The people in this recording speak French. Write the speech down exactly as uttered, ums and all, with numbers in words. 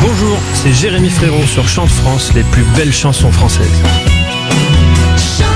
Bonjour, c'est Jérémy Frérot sur Chante France, les plus belles chansons françaises.